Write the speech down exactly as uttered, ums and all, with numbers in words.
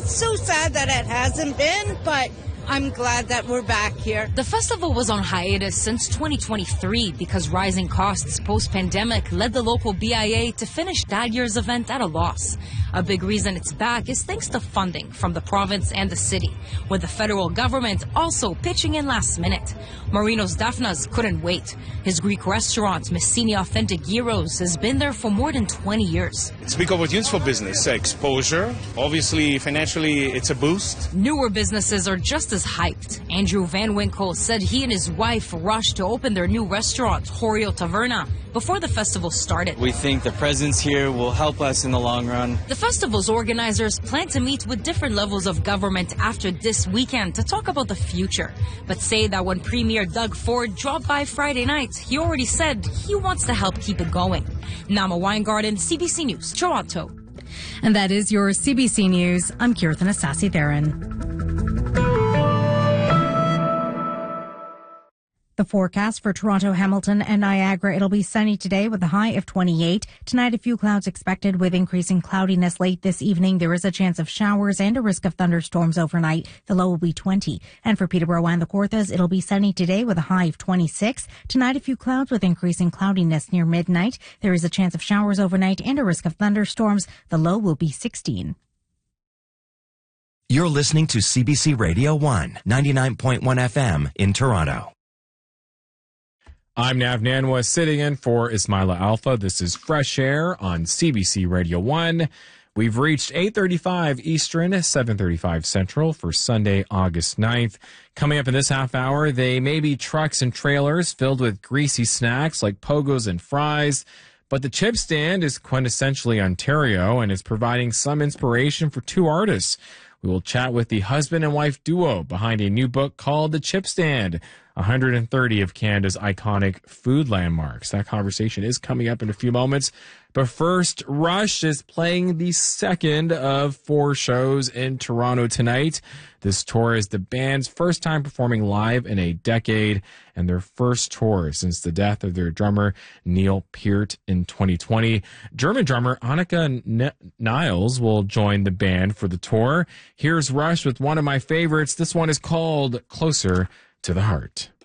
It's so sad that it hasn't been, but I'm glad that we're back here. The festival was on hiatus since twenty twenty-three because rising costs post-pandemic led the local B I A to finish that year's event at a loss. A big reason it's back is thanks to funding from the province and the city, with the federal government also pitching in last minute. Marino's Daphnas couldn't wait. His Greek restaurant, Messini Authentic Gyros, has been there for more than twenty years. It's big opportunities for business, exposure. Obviously, financially, it's a boost. Newer businesses are just as hyped. Andrew Van Winkle said he and his wife rushed to open their new restaurant, Horio Taverna, before the festival started. We think the presence here will help us in the long run. The festival's organizers plan to meet with different levels of government after this weekend to talk about the future, but say that when Premier Doug Ford dropped by Friday night, he already said he wants to help keep it going. Nama Weingarten, C B C News, Toronto. And that is your C B C News. I'm Kirtan Asasi Theron. The forecast for Toronto, Hamilton, and Niagara, it'll be sunny today with a high of twenty-eight. Tonight, a few clouds expected with increasing cloudiness late this evening. There is a chance of showers and a risk of thunderstorms overnight. The low will be twenty. And for Peterborough and the Kawarthas, it'll be sunny today with a high of twenty-six. Tonight, a few clouds with increasing cloudiness near midnight. There is a chance of showers overnight and a risk of thunderstorms. The low will be sixteen. You're listening to C B C Radio one, ninety-nine point one F M in Toronto. I'm Nav Nanwa, sitting in for Ismaila Alpha. This is Fresh Air on C B C Radio one. We've reached eight thirty-five Eastern, seven thirty-five Central for Sunday, August ninth. Coming up in this half hour, they may be trucks and trailers filled with greasy snacks like pogos and fries, but the chip stand is quintessentially Ontario and is providing some inspiration for two artists. We will chat with the husband and wife duo behind a new book called The Chip Stand, one hundred thirty of Canada's iconic food landmarks. That conversation is coming up in a few moments. But first, Rush is playing the second of four shows in Toronto tonight. This tour is the band's first time performing live in a decade and their first tour since the death of their drummer, Neil Peart, in twenty twenty. German drummer Annika N- Niles will join the band for the tour. Here's Rush with one of my favorites. This one is called Closer to the Heart.